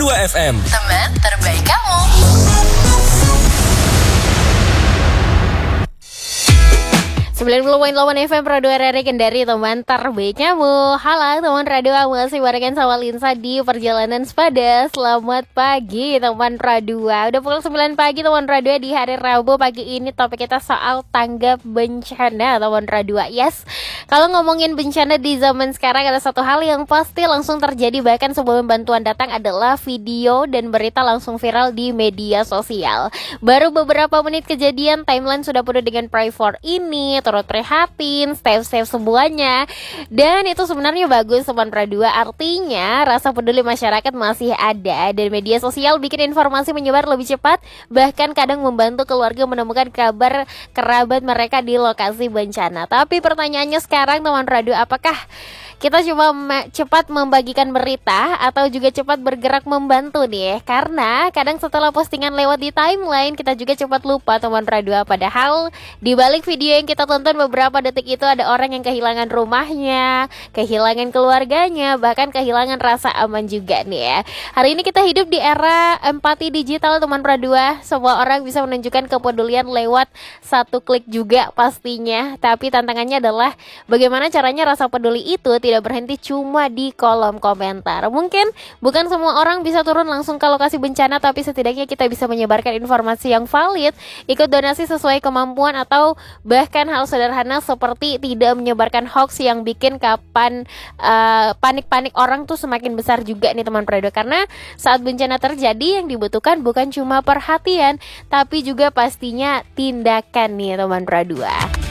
Pradua FM, teman terbaik kamu. Sembilan 90.8 FM Pradua RRI Kendari, teman terbaiknya Bu. Halo teman Pradua, masih barengan sama Linsa di Perjalanan Sepada. Selamat pagi teman Pradua. Udah pukul 9 pagi teman Pradua di hari Rabu. Pagi ini topik kita soal tanggap bencana teman Pradua. Yes, kalau ngomongin bencana di zaman sekarang ada satu hal yang pasti langsung terjadi. Bahkan sebelum bantuan datang adalah video dan berita langsung viral di media sosial. Baru beberapa menit kejadian, timeline sudah penuh dengan pray for ini, turut prihatin, step-step semuanya. Dan itu sebenarnya bagus teman Pradua. Artinya rasa peduli masyarakat masih ada. Dan media sosial bikin informasi menyebar lebih cepat. Bahkan kadang membantu keluarga menemukan kabar kerabat mereka di lokasi bencana. Tapi pertanyaannya sekarang teman Pradua, apakah kita cuma cepat membagikan berita atau juga cepat bergerak membantu nih? Karena kadang setelah postingan lewat di timeline, kita juga cepat lupa teman Pradua. Padahal di balik video yang kita tonton beberapa detik itu ada orang yang kehilangan rumahnya, kehilangan keluarganya, bahkan kehilangan rasa aman juga nih ya. Hari ini kita hidup di era empati digital teman Pradua. Semua orang bisa menunjukkan kepedulian lewat satu klik juga pastinya. Tapi tantangannya adalah bagaimana caranya rasa peduli itu tidak berhenti cuma di kolom komentar. Mungkin bukan semua orang bisa turun langsung ke lokasi bencana, tapi setidaknya kita bisa menyebarkan informasi yang valid, ikut donasi sesuai kemampuan, atau bahkan hal sederhana seperti tidak menyebarkan hoax yang bikin panik-panik orang tuh semakin besar juga nih teman Pradua. Karena saat bencana terjadi yang dibutuhkan bukan cuma perhatian, tapi juga pastinya tindakan nih teman Pradua.